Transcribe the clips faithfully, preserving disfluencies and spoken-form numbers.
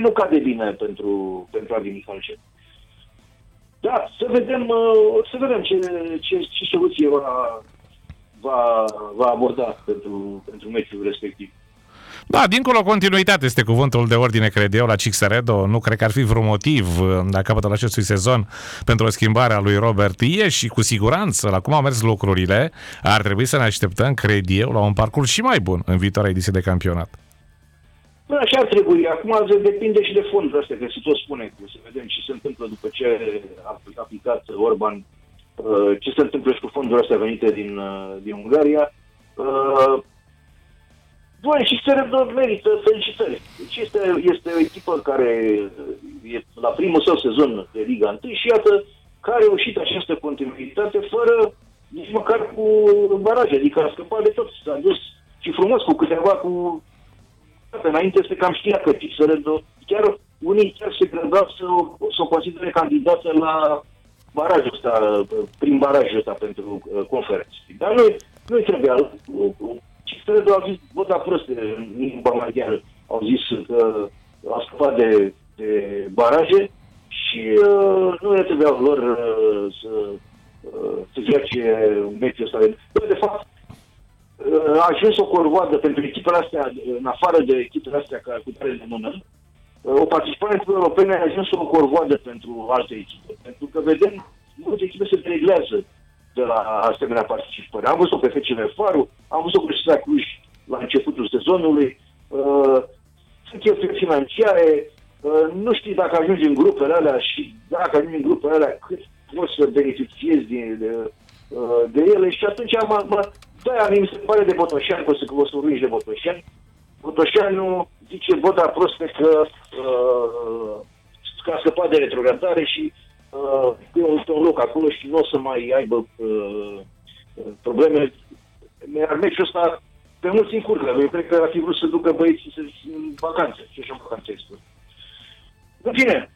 nu cade bine pentru, pentru Adi Mihalcea. Da, să vedem, să vedem ce, ce, ce soluție va, va, va aborda pentru, pentru meciul respectiv. Da, dincolo continuitate este cuvântul de ordine, cred eu, la Cixeredo. Nu cred că ar fi vreun motiv la capătul acestui sezon pentru o schimbare a lui Robert Ie și cu siguranță, la cum au mers lucrurile, ar trebui să ne așteptăm, cred eu, la un parcurs și mai bun în viitoarea ediție de campionat. Bă, așa ar trebui. Acum depinde și de fondul ăsta, că se tot spune, să vedem ce se întâmplă după ce a aplicat Orban, ce se întâmplă și cu fondul ăsta venite din, din Ungaria. Bun, și Cixeredo merită felicitări. Deci este, este o echipă care e la primul său sezon de Liga unu și iată care a reușit această continuitate fără nici măcar cu baraje, adică a scăpat de tot. S-a dus și frumos cu câteva cu... Înainte se cam știa că Cixeredo, chiar unii chiar se grăbeau să, să o considere candidată la barajul ăsta, prin barajul ăsta pentru uh, conferențe. Dar nu, nu-i trebuia. Cixeredo au zis, bă, da, prost, în limba maghiară, au zis că a scăpat de, de baraje și uh, nu le trebuia lor uh, să, uh, să joace meciul ăsta. Bă, de fapt, uh, a ajuns o corvoadă pentru echipele astea, în afară de echipele astea care cu tare de mână, uh, o participare în europene a ajuns o corvoadă pentru alte echipe. Pentru că vedem, multe echipe se dereglează de la asemenea participări. Am văzut-o pe F C V Faru, am văzut-o cu Sfânta Cluj la începutul sezonului, uh, sunt cheltuieli financiare, uh, nu știi dacă ajungi în grupele alea și dacă ajungi în grupele alea cât poți să beneficiezi de, de, uh, de ele și atunci mă, mă, de-aia mi se pare de Botoșan, că o să, o să urmări de Botoșan. Botoșanu zice, bă, da, prost că uh, că a scăpat de retrogradare și Uh, e un loc acolo și nu o să mai aibă uh, probleme. Iar meciul ăsta pe mulți încurcă. Eu cred că ar fi vrut să ducă băieții să, în vacanțe. Și așa în vacanțe expus. În fine,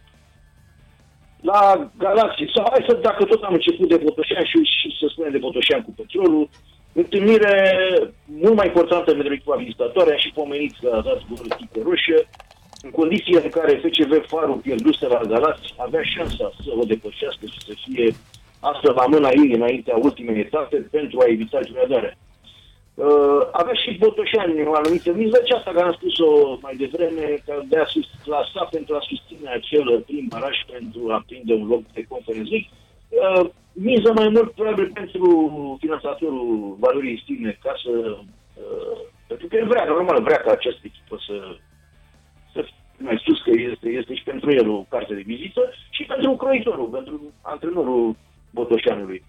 la Galaxy, sau hai să, dacă tot am început de Botoșan și, și să spunem de Botoșan cu Petrolul, întâlnire mult mai importantă pentru echipa vizitatoare, am și pomenit că a dat gol echipă roșie. În condițiile în care F C V Faru pierduse la Galați, avea șansa să o depășească și să fie astfel la mâna ei înaintea ultimei etape pentru a evita gradarea. Uh, avea și Botoșani o anumită miză, aceasta care am spus-o mai devreme, că de a clasa pentru a susține acel prim baraj pentru a prinde un loc de Conference League. Uh, miză mai mult probabil pentru finanțatorul valorii stime, ca să... Uh, pentru că el vrea, normal, vrea ca această echipă să... mai sus că este, este și pentru el o carte de vizită și pentru croitorul, pentru antrenorul Botoșanului.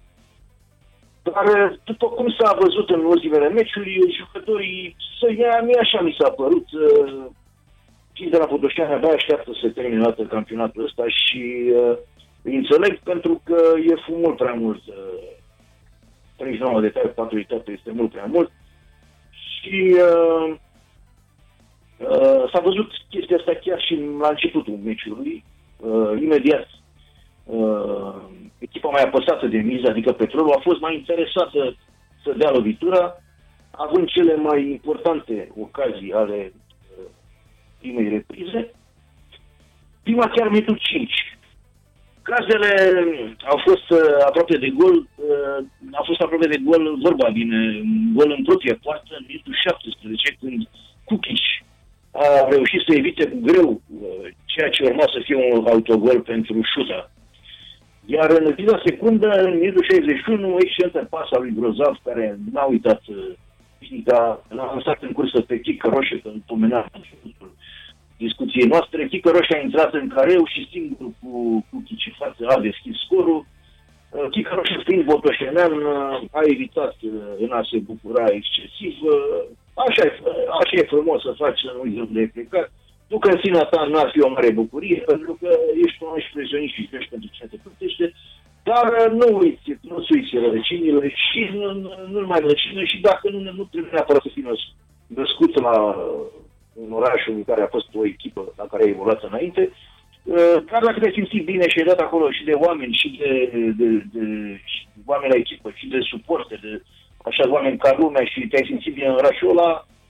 Dar, după cum s-a văzut în ultimele meciuri, jucătorii, să ia, mie așa mi s-a părut, cei de la Botoșani abia așteaptă să termine dată campionatul ăsta și uh, îi înțeleg pentru că e mult prea mult. Uh, treizeci și nouă de etape, patru etape este mult prea mult și uh, Uh, s-a văzut chestia asta chiar și la începutul meciului. Uh, imediat, uh, echipa mai apăsată de miză, adică Petrolul, a fost mai interesată să dea lovitura, având cele mai importante ocazii ale uh, primei reprize. Prima chiar minutul cinci. Cazele au fost uh, aproape de gol, uh, a fost aproape de gol, vorba bine, gol în proprie poartă, în minutul șaptesprezece, când Cukic a reușit să evite cu greu ceea ce urma să fie un autogol pentru Șuta. Iar în ultima secundă, în minutul șaizeci și unu, excelentă pasa lui Grozav, care n-a uitat tehnica, l-a lansat în cursă pe Chică Roșie, că îl pomenea în începutul discuției noastre. Chică Roșie a intrat în careu și singur cu, cu Chici față a deschis scorul. Chică Roșie, fiind botoșenean, a evitat în a se bucura excesiv. Așa e, așa e frumos să faci să nu uiți de plecat. Nu că în sinea ta n-ar fi o mare bucurie, pentru că ești un ești prezionist și ești pentru cine te plătește, dar nu uiți, nu-ți uiți rădăcinile și nu, nu mai rădăcinile și dacă nu, nu trebuie neapărat să fii născut la un orașul în care a fost o echipă la care ai evoluat înainte, dar dacă te simți bine și ai dat acolo și de oameni și de, de, de, de și oameni la echipă și de suporte, de așa oameni ca lumea și te-ai simțit bine în orașul ăla,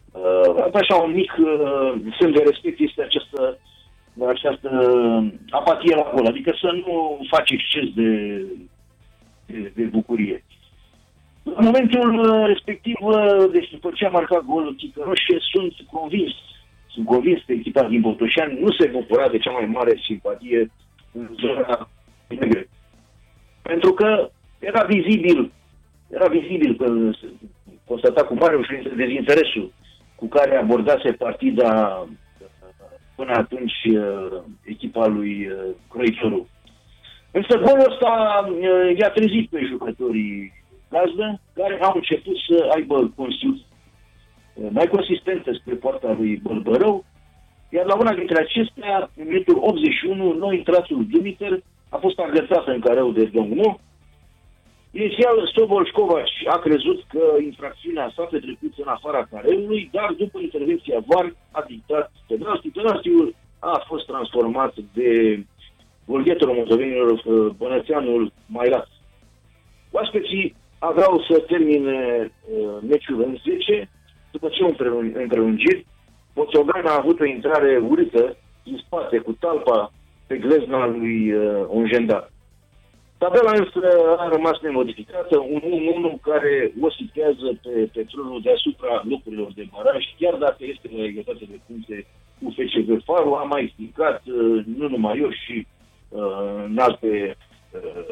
Uh, așa un mic uh, semn de respect este această, această apatie la gol, adică să nu faci exces de, de, de bucurie. În momentul respectiv, deci după ce a marcat golul Chică Roșie, sunt convins, sunt convins că echipa din Botoșani nu se bucura de cea mai mare simpatie în zona negră. Pentru că era vizibil, era vizibil că constata cu mare ușurință dezinteresul cu care abordase partida până atunci echipa lui Croitoru. Însă golul ăsta i-a trezit pe jucătorii gazdă, care au început să aibă consistență mai consistentă spre poarta lui Bălbărău, iar la una dintre acestea, în minutul optzeci și unu, nou intratul Dimiter a fost agățată în careu de Dongnu. Inițial, Sobol Covaci a crezut că infracțiunea s-a petrecut în afara careului, dar după intervenția V A R a dictat penalti. Penaltiul a fost transformat de golgheterul moldovenilor, bănățeanul Mairat. Oaspeții aveau să termine uh, meciul în zece, după ce un prelungiri, Poțogan a avut o intrare urâtă din spate cu talpa pe glezna lui uh, Onjenda. Tabela însă a rămas nemodificată, un unu unu care o situează pe Petrolul deasupra locurilor de baraj, chiar dacă este la egalitate de puncte cu F C V Faru. Am mai explicat, uh, nu numai eu, și uh, în alte uh,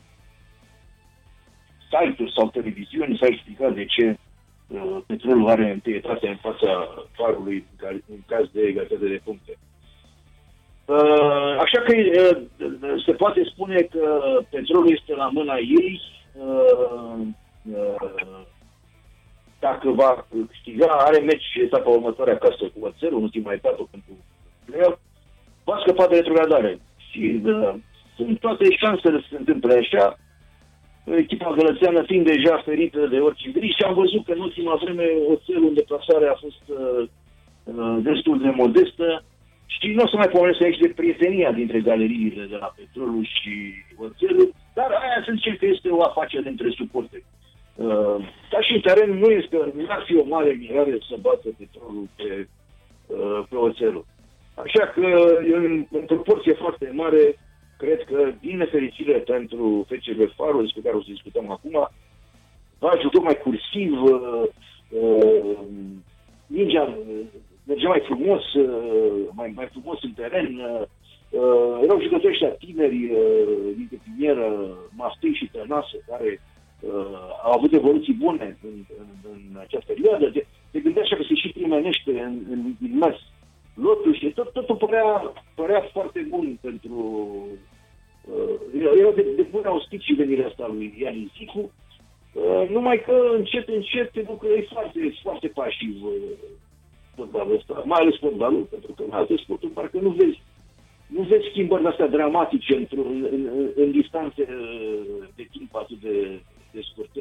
site-uri sau televiziuni s-a explicat de ce uh, Petrolul are întâietate în fața Farului în, în caz de egalitate de puncte. Uh, așa că uh, se poate spune că Petrolul este la mâna ei. Uh, uh, dacă va câștiga, are meci etapa următoare acasă cu Oțelul, ultima etapă pentru play-off, va scăpa de retrogradare. Și uh, sunt toate șansele să se întâmple așa. Echipa gălățeană fiind deja ferită de orice gri, și am văzut că în ultima vreme Oțelul în deplasare a fost uh, uh, destul de modestă. Și nu o să mai pomenesc aici de prietenia dintre galeriile de la Petrolul și Oțelul, dar aia să zicem că este o afacere între suporteri. Uh, dar și în teren nu este, nu ar fi o mare mirare să bată Petrolul pe, uh, pe Oțelul. Așa că, în, în proporție foarte mare, cred că, din nefericire pentru F C V Farul, despre care o să discutăm acum, va juca mai cursiv, uh, uh, mingea mergea mai frumos, uh, mai, mai frumos în teren. Uh, uh, erau jucători ăștia tineri, uh, din Pepinieră, Maftei și Tănasă, care uh, au avut evoluții bune în, în, în această perioadă. Te, te gândeai așa că se și primenește în, în, în mers lotul și tot, totul părea, părea foarte bun pentru... Uh, era de, de bună auspicii venirea asta lui Ian Zicu, uh, numai că încet, încet lucrurile e foarte, foarte pasiv uh, fotbalul ăsta, mai ales fotbalul, pentru că în alte sporturi parcă nu vezi, nu vezi schimbări astea dramatice în, în, în distanțe de timp atât de, de scurte.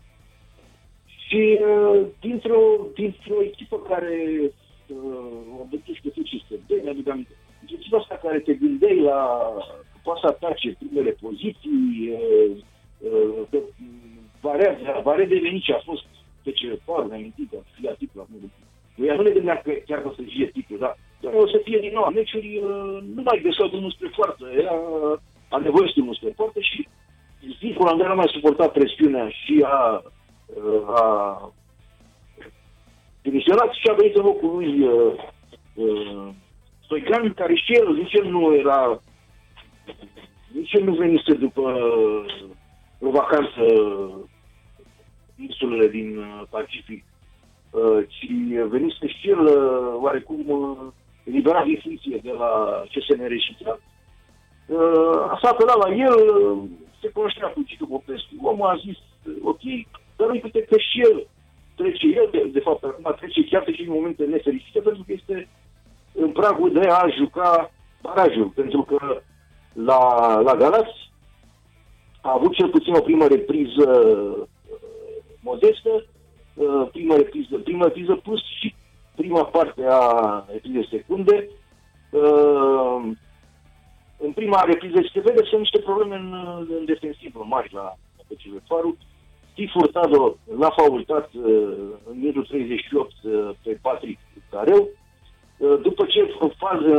Și uh, dintr-o, dintr-o echipă care uh, o bătuși pe tot ce se dă, mi-aduc aminte, echipa asta care te gândeai la că poate să atace primele poziții, uh, uh, că va redeveni ce a fost pe ce Farul, ne-am amintit, că a fi titlul acum. Noi nu ne gândeam că chiar o să fie titlul, dar o să fie din nou. Meciuri uh, nu mai găseau drumul spre poartă, era a nevoie să drumul spre poartă și Zicul Andrei n-a mai suportat presiunea și a, a demisionat și a venit în locul lui uh, uh, Stoican, care și el, nici el nu era, nici el nu venise după uh, o vacanță insulele din uh, Pacific, uh, ci venise și el uh, oarecum uh, eliberat din funcție de la C S M R și uh, s-a apelat la el, uh, se cunoștea cu Cicu Popescu. Omul a zis, ok, dar uite că și el trece, el de, de fapt acum trece chiar și în momente nefericite, pentru că este în pragul de a juca barajul, pentru că la, la Galați a avut cel puțin o primă repriză uh, modestă, uh, primă repriză, primă repriză plus și prima parte a reprizei secunde. Uh, în prima repriză se vede că sunt niște probleme în, în defensivă mari la P C V Farul. Steve Furtado l-a faultat în minutul treizeci și opt pe Patrick Careu. După ce fază,